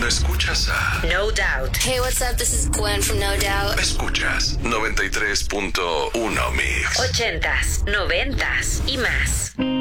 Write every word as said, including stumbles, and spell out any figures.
Escuchas a No Doubt. Hey, what's up? This is Gwen from No Doubt. Escuchas noventa y tres punto uno Mix. Ochentas, noventas y más.